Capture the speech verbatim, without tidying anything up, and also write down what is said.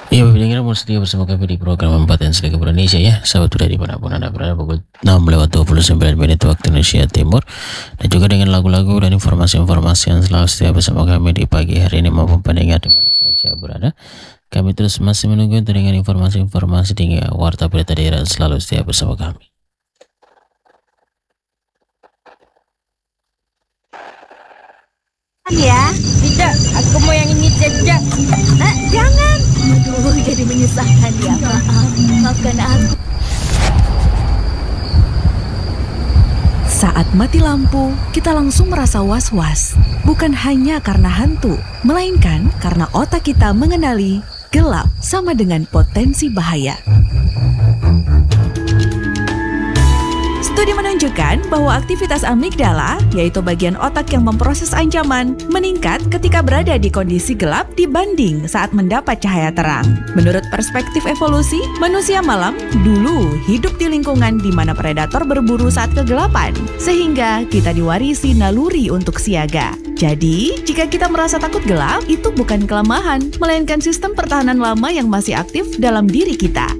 Iya, pendengar mau setia bersama kami di program empat dan Selega Indonesia ya. Sahabat sudah dimanapun Anda berada, pukul enam lewat dua puluh sembilan menit waktu Indonesia Timur. Dan juga dengan lagu-lagu dan informasi-informasi yang selalu setia bersama kami di pagi hari ini maupun pendengar di mana saja berada. Kami terus masih menunggu dengan informasi-informasi hingga warta berita daerah selalu setia bersama kami. Ya, Tidak, aku mau yang ini saja. eh, jangan. Aduh, jadi menyusahkan ya. Maaf, maafkan aku. Saat mati lampu, kita langsung merasa was-was. Bukan hanya karena hantu, melainkan karena otak kita mengenali gelap sama dengan potensi bahaya. Studi menunjukkan bahwa aktivitas amigdala, yaitu bagian otak yang memproses ancaman, meningkat ketika berada di kondisi gelap dibanding saat mendapat cahaya terang. Menurut perspektif evolusi, manusia malam dulu hidup di lingkungan di mana predator berburu saat kegelapan, sehingga kita diwarisi naluri untuk siaga. Jadi, jika kita merasa takut gelap, itu bukan kelemahan, melainkan sistem pertahanan lama yang masih aktif dalam diri kita.